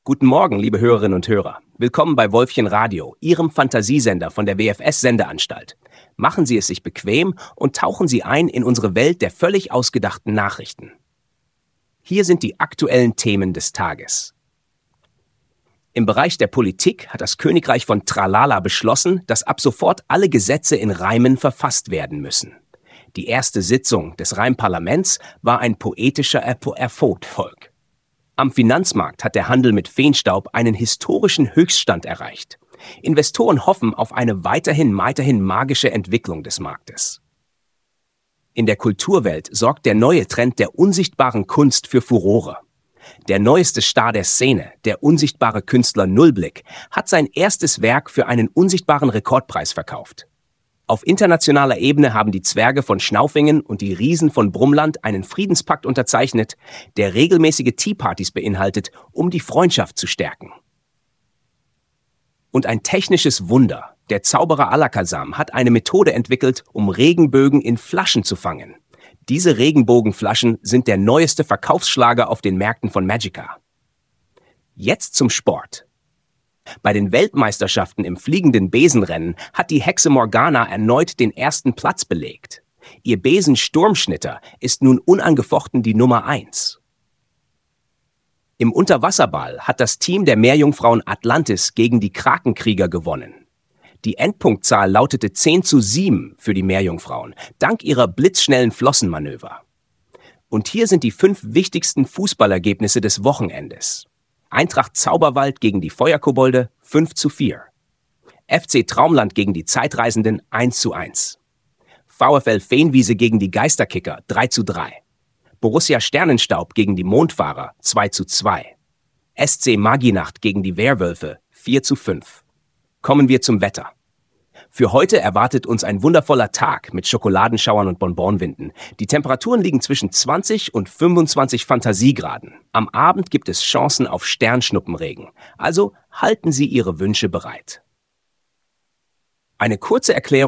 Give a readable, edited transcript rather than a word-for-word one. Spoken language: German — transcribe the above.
Guten Morgen, liebe Hörerinnen und Hörer. Willkommen bei Wolfchen Radio, Ihrem Fantasiesender von der WFS-Sendeanstalt. Machen Sie es sich bequem und tauchen Sie ein in unsere Welt der völlig ausgedachten Nachrichten. Hier sind die aktuellen Themen des Tages. Im Bereich der Politik hat das Königreich von Tralala beschlossen, dass ab sofort alle Gesetze in Reimen verfasst werden müssen. Die erste Sitzung des Reimparlaments war ein poetischer Erfolg. Am Finanzmarkt hat der Handel mit Feenstaub einen historischen Höchststand erreicht. Investoren hoffen auf eine weiterhin magische Entwicklung des Marktes. In der Kulturwelt sorgt der neue Trend der unsichtbaren Kunst für Furore. Der neueste Star der Szene, der unsichtbare Künstler Nullblick, hat sein erstes Werk für einen unsichtbaren Rekordpreis verkauft. Auf internationaler Ebene haben die Zwerge von Schnaufingen und die Riesen von Brumland einen Friedenspakt unterzeichnet, der regelmäßige Teepartys beinhaltet, um die Freundschaft zu stärken. Und ein technisches Wunder, der Zauberer Alakazam, hat eine Methode entwickelt, um Regenbögen in Flaschen zu fangen. Diese Regenbogenflaschen sind der neueste Verkaufsschlager auf den Märkten von Magica. Jetzt zum Sport. Bei den Weltmeisterschaften im fliegenden Besenrennen hat die Hexe Morgana erneut den ersten Platz belegt. Ihr Besen Sturmschnitter ist nun unangefochten die Nummer 1. Im Unterwasserball hat das Team der Meerjungfrauen Atlantis gegen die Krakenkrieger gewonnen. Die Endpunktzahl lautete 10:7 für die Meerjungfrauen, dank ihrer blitzschnellen Flossenmanöver. Und hier sind die 5 wichtigsten Fußballergebnisse des Wochenendes. Eintracht Zauberwald gegen die Feuerkobolde 5:4. FC Traumland gegen die Zeitreisenden 1:1. VfL Feenwiese gegen die Geisterkicker 3:3. Borussia Sternenstaub gegen die Mondfahrer 2:2. SC Maginacht gegen die Werwölfe 4:5. Kommen wir zum Wetter. Für heute erwartet uns ein wundervoller Tag mit Schokoladenschauern und Bonbonwinden. Die Temperaturen liegen zwischen 20 und 25 Fantasiegraden. Am Abend gibt es Chancen auf Sternschnuppenregen. Also halten Sie Ihre Wünsche bereit. Eine kurze Erklärung